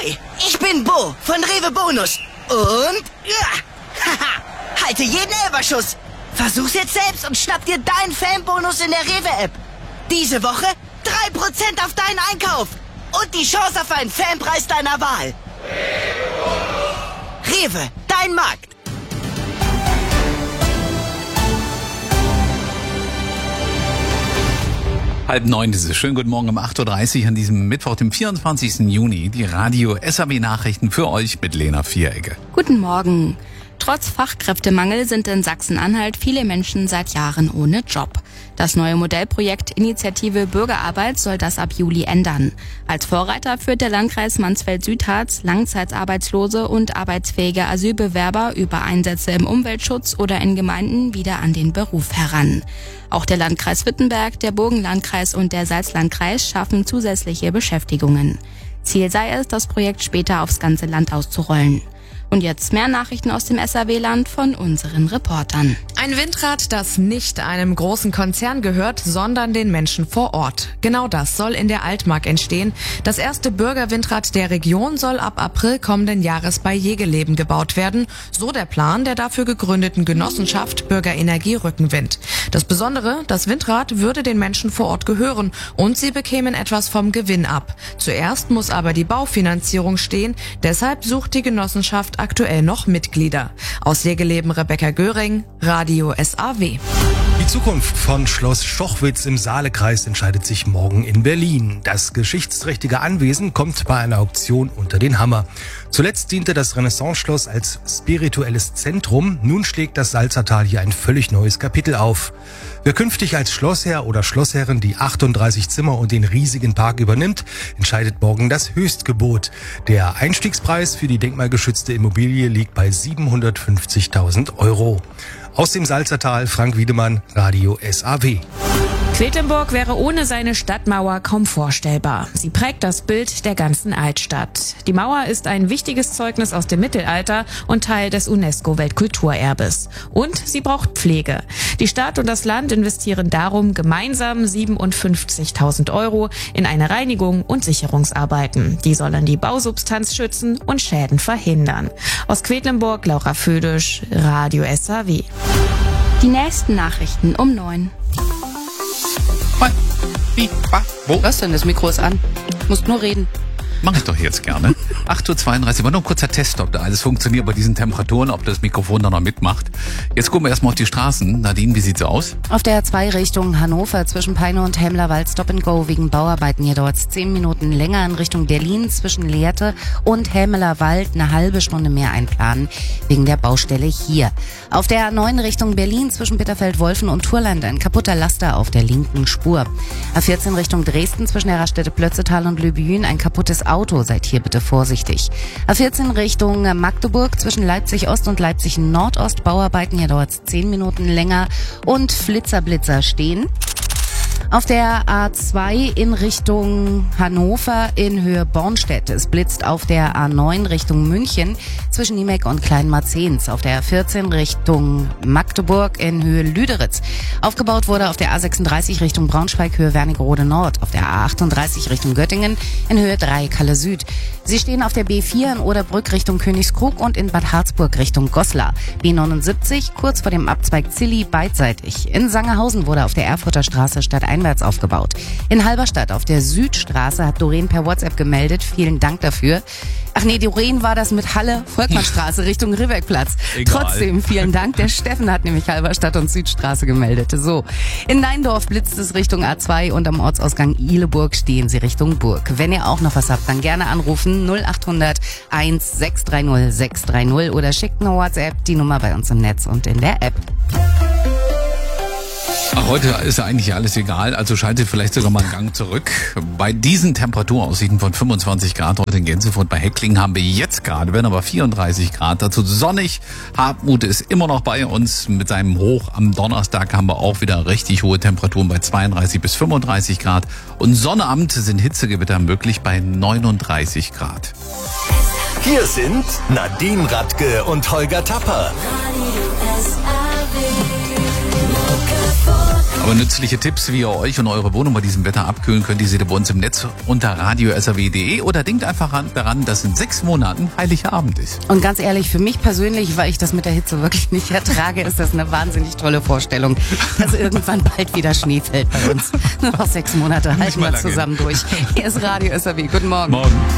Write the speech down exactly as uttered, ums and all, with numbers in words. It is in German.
Ahoi, ich bin Bo von Rewe Bonus. Und, ja, haha, halte jeden Elberschuss. Versuch's jetzt selbst und schnapp dir deinen Fanbonus in der Rewe-App. Diese Woche drei Prozent auf deinen Einkauf. Und die Chance auf einen Fanpreis deiner Wahl. Rewe, dein Markt. Halb neun ist es. Schönen guten Morgen um acht Uhr dreißig an diesem Mittwoch, dem vierundzwanzigsten Juni. Die Radio S A W Nachrichten für euch mit Lena Vierecke. Guten Morgen. Trotz Fachkräftemangel sind in Sachsen-Anhalt viele Menschen seit Jahren ohne Job. Das neue Modellprojekt Initiative Bürgerarbeit soll das ab Juli ändern. Als Vorreiter führt der Landkreis Mansfeld-Südharz Langzeitarbeitslose und arbeitsfähige Asylbewerber über Einsätze im Umweltschutz oder in Gemeinden wieder an den Beruf heran. Auch der Landkreis Wittenberg, der Burgenlandkreis und der Salzlandkreis schaffen zusätzliche Beschäftigungen. Ziel sei es, das Projekt später aufs ganze Land auszurollen. Und jetzt mehr Nachrichten aus dem S A W-Land von unseren Reportern. Ein Windrad, das nicht einem großen Konzern gehört, sondern den Menschen vor Ort. Genau das soll in der Altmark entstehen. Das erste Bürgerwindrad der Region soll ab April kommenden Jahres bei Jegeleben gebaut werden. So der Plan der dafür gegründeten Genossenschaft Bürgerenergie Rückenwind. Das Besondere, das Windrad würde den Menschen vor Ort gehören und sie bekämen etwas vom Gewinn ab. Zuerst muss aber die Baufinanzierung stehen. Deshalb sucht die Genossenschaft aktuell noch Mitglieder. Aus Jegeleben Rebecca Göring, Radio S A W. Die Zukunft von Schloss Schochwitz im Saalekreis entscheidet sich morgen in Berlin. Das geschichtsträchtige Anwesen kommt bei einer Auktion unter den Hammer. Zuletzt diente das Renaissance-Schloss als spirituelles Zentrum. Nun schlägt das Salzertal hier ein völlig neues Kapitel auf. Wer künftig als Schlossherr oder Schlossherrin die achtunddreißig Zimmer und den riesigen Park übernimmt, entscheidet morgen das Höchstgebot. Der Einstiegspreis für die denkmalgeschützte Immobilie liegt bei siebenhundertfünfzigtausend Euro. Aus dem Salzertal, Frank Wiedemann, Radio S A W. Quedlinburg wäre ohne seine Stadtmauer kaum vorstellbar. Sie prägt das Bild der ganzen Altstadt. Die Mauer ist ein wichtiges Zeugnis aus dem Mittelalter und Teil des UNESCO-Weltkulturerbes. Und sie braucht Pflege. Die Stadt und das Land investieren darum gemeinsam siebenundfünfzigtausend Euro in eine Reinigung und Sicherungsarbeiten. Die sollen die Bausubstanz schützen und Schäden verhindern. Aus Quedlinburg, Laura Födisch, Radio S A W. Die nächsten Nachrichten um neun. Wo? Was denn? Das Mikro ist an. Du musst nur reden. Mach ich doch jetzt gerne. acht Uhr zweiunddreißig, war nur ein kurzer Test, ob da alles funktioniert bei diesen Temperaturen, ob das Mikrofon da noch mitmacht. Jetzt gucken wir erstmal auf die Straßen. Nadine, wie sieht's aus? Auf der A zwei Richtung Hannover zwischen Peine und Hemlerwald Stop and Go wegen Bauarbeiten. Hier dauert es zehn Minuten länger. In Richtung Berlin zwischen Lehrte und Hemlerwald eine halbe Stunde mehr einplanen wegen der Baustelle hier. Auf der A neun Richtung Berlin zwischen Bitterfeld-Wolfen und Turland ein kaputter Laster auf der linken Spur. A vierzehn Richtung Dresden zwischen der Raststätte Plötzetal und Lübüen ein kaputtes Auto. Seid hier bitte vorsichtig. A vierzehn Richtung Magdeburg zwischen Leipzig Ost und Leipzig Nordost. Bauarbeiten, hier dauert es zehn Minuten länger. Und Flitzer-Blitzer stehen. Auf der A zwei in Richtung Hannover in Höhe Bornstedt. Es blitzt auf der A neun Richtung München zwischen Niemek und Kleinmarzens. Auf der A vierzehn Richtung Magdeburg in Höhe Lüderitz. Aufgebaut wurde auf der A sechsunddreißig Richtung Braunschweig Höhe Wernigerode Nord. Auf der A achtunddreißig Richtung Göttingen in Höhe drei Kalle Süd. Sie stehen auf der B vier in Oderbrück Richtung Königskrug und in Bad Harzburg Richtung Goslar. B neunundsiebzig kurz vor dem Abzweig Zilli beidseitig. In Sangerhausen wurde auf der Erfurter Straße stadteinwärts aufgebaut. In Halberstadt auf der Südstraße hat Doreen per WhatsApp gemeldet. Vielen Dank dafür. Ach nee, Doreen war das mit Halle, Volkmannstraße Richtung Riebergplatz. Egal. Trotzdem vielen Dank. Der Steffen hat nämlich Halberstadt und Südstraße gemeldet. So, in Neindorf blitzt es Richtung A zwei und am Ortsausgang Ihleburg stehen Sie Richtung Burg. Wenn ihr auch noch was habt, dann gerne anrufen null acht hundert eins sechs drei null sechs drei null oder schickt eine WhatsApp, die Nummer bei uns im Netz und in der App. Ach, heute ist ja eigentlich alles egal, also schaltet vielleicht sogar mal einen Gang zurück. Bei diesen Temperaturaussichten von fünfundzwanzig Grad heute in Gänsefurt bei Hecklingen haben wir jetzt gerade, werden aber vierunddreißig Grad, dazu sonnig. Hartmut ist immer noch bei uns mit seinem Hoch. Am Donnerstag haben wir auch wieder richtig hohe Temperaturen bei zweiunddreißig bis fünfunddreißig Grad. Und Sonnabend sind Hitzegewitter möglich bei neununddreißig Grad. Hier sind Nadine Radke und Holger Tapper. Radio S A W. Aber nützliche Tipps, wie ihr euch und eure Wohnung bei diesem Wetter abkühlen könnt, die seht ihr bei uns im Netz unter radio s r w punkt d e oder denkt einfach an, daran, dass in sechs Monaten Heiligabend ist. Und ganz ehrlich, für mich persönlich, weil ich das mit der Hitze wirklich nicht ertrage, ist das eine wahnsinnig tolle Vorstellung, dass irgendwann bald wieder Schnee fällt bei uns. Nur noch sechs Monate halten wir zusammen durch. Hier ist Radio S R W. Guten Morgen. Morgen.